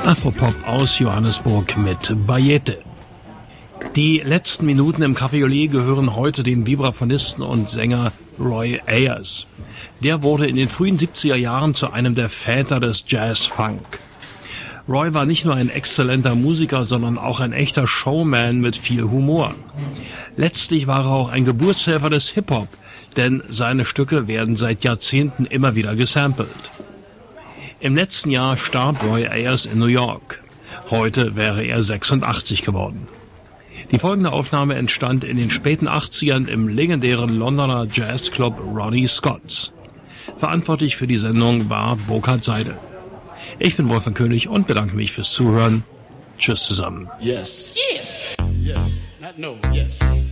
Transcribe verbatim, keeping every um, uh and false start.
Afropop aus Johannesburg mit Bayete. Die letzten Minuten im Cabriolet gehören heute dem Vibraphonisten und Sänger Roy Ayers. Der wurde in den frühen siebziger Jahren zu einem der Väter des Jazz-Funk. Roy war nicht nur ein exzellenter Musiker, sondern auch ein echter Showman mit viel Humor. Letztlich war er auch ein Geburtshelfer des Hip-Hop, denn seine Stücke werden seit Jahrzehnten immer wieder gesampelt. Im letzten Jahr starb Roy Ayers in New York. Heute wäre er sechsundachtzig geworden. Die folgende Aufnahme entstand in den späten achtzigern im legendären Londoner Jazzclub Ronnie Scott's. Verantwortlich für die Sendung war Burkhard Seidel. Ich bin Wolfgang König und bedanke mich fürs Zuhören. Tschüss zusammen. Yes. Yes. Yes. Not no. Yes.